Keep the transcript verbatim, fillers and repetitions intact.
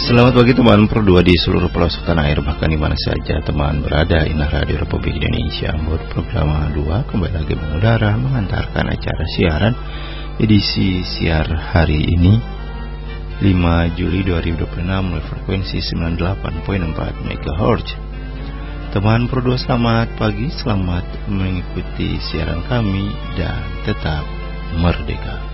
Selamat pagi teman Pro dua di seluruh pelosok tanah air, bahkan di mana saja teman berada. Inilah Radio Republik Indonesia, buat program dua kembali lagi mengudara mengantarkan acara siaran edisi siar hari ini lima Juli dua ribu dua puluh enam melalui frekuensi sembilan puluh delapan koma empat megahertz. Teman Pro dua, selamat pagi, selamat mengikuti siaran kami dan tetap merdeka.